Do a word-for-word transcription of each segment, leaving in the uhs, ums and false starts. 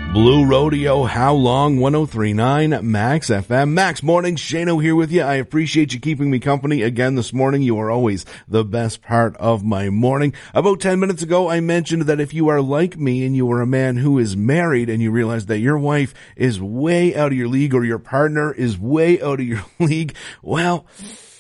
Blue Rodeo, How Long, one oh three point nine Max F M. Max Morning, Shano here with you. I appreciate you keeping me company again this morning. You are always the best part of my morning. About ten minutes ago, I mentioned that if you are like me and you are a man who is married and you realize that your wife is way out of your league or your partner is way out of your league, well,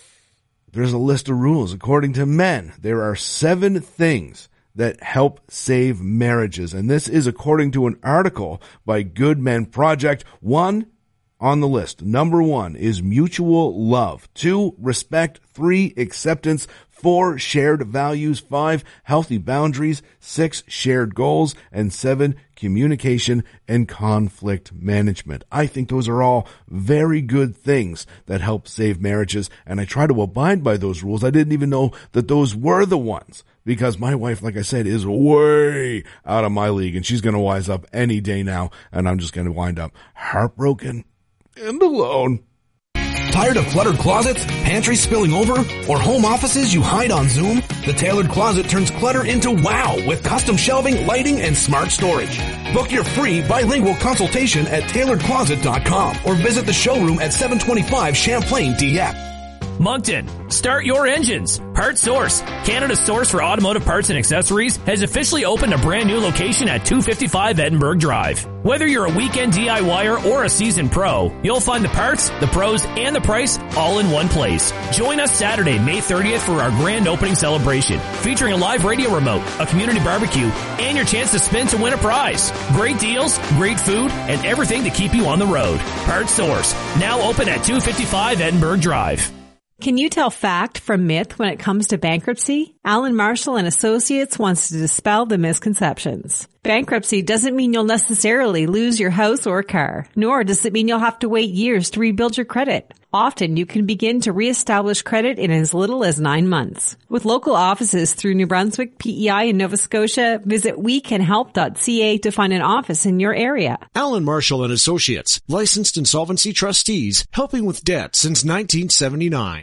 there's a list of rules. According to men, there are seven things that help save marriages. And this is according to an article by Good Men Project. One on the list. Number one is mutual love. Two, respect. Three, acceptance. Four, shared values. Five, healthy boundaries. Six, shared goals. And seven, communication and conflict management. I think those are all very good things that help save marriages, and I try to abide by those rules. I didn't even know that those were the ones, because my wife, like I said, is way out of my league, and she's going to wise up any day now, and I'm just going to wind up heartbroken and alone. Tired of cluttered closets, pantries spilling over, or home offices you hide on Zoom? The Tailored Closet turns clutter into wow with custom shelving, lighting, and smart storage. Book your free bilingual consultation at tailored closet dot com or visit the showroom at seven twenty-five Champlain D F. Moncton, start your engines. Part Source, Canada's source for automotive parts and accessories, has officially opened a brand new location at two fifty-five Edinburgh Drive. Whether you're a weekend DIYer or a seasoned pro, you'll find the parts, the pros, and the price all in one place. Join us Saturday, May thirtieth for our grand opening celebration, featuring a live radio remote, a community barbecue, and your chance to spin to win a prize. Great deals, great food, and everything to keep you on the road. Part Source, now open at two fifty-five Edinburgh Drive. Can you tell fact from myth when it comes to bankruptcy? Alan Marshall and Associates wants to dispel the misconceptions. Bankruptcy doesn't mean you'll necessarily lose your house or car, nor does it mean you'll have to wait years to rebuild your credit. Often you can begin to reestablish credit in as little as nine months. With local offices through New Brunswick, P E I, and Nova Scotia, visit we can help dot c a to find an office in your area. Alan Marshall and Associates, licensed insolvency trustees, helping with debt since nineteen seventy-nine.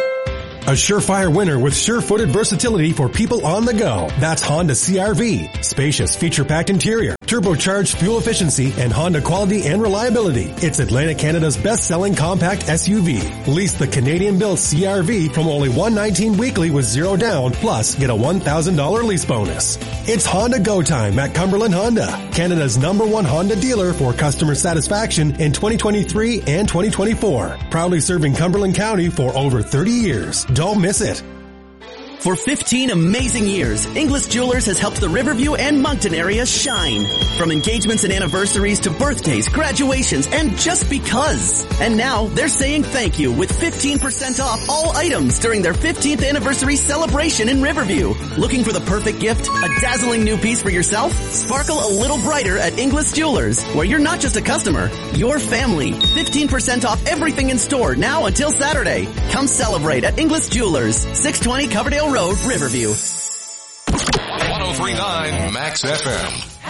A surefire winner with sure-footed versatility for people on the go. That's Honda C R V. Spacious, feature-packed interior, turbocharged fuel efficiency, and Honda quality and reliability. It's Atlantic Canada's best-selling compact S U V. Lease the Canadian-built C R V from only one hundred nineteen dollars weekly with zero down, plus get a one thousand dollars lease bonus. It's Honda Go Time at Cumberland Honda, Canada's number one Honda dealer for customer satisfaction in twenty twenty-three and twenty twenty-four. Proudly serving Cumberland County for over thirty years. Don't miss it. For fifteen amazing years, Inglis Jewelers has helped the Riverview and Moncton area shine. From engagements and anniversaries to birthdays, graduations, and just because. And now they're saying thank you with fifteen percent off all items during their fifteenth anniversary celebration in Riverview. Looking for the perfect gift? A dazzling new piece for yourself? Sparkle a little brighter at Inglis Jewelers, where you're not just a customer, you're family. fifteen percent off everything in store now until Saturday. Come celebrate at Inglis Jewelers, six twenty Coverdale Road, Riverview. one oh three point nine Max F M.